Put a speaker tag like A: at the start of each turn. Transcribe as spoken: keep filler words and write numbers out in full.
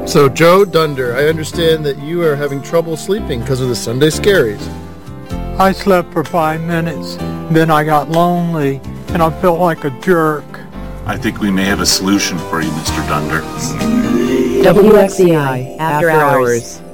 A: So, Joe Dunder, I understand that you are having trouble sleeping because of the Sunday Scaries.
B: I slept for five minutes, then I got lonely, and I felt like a jerk.
C: I think we may have a solution for you, Mister Dunder.
D: W X C I After Hours.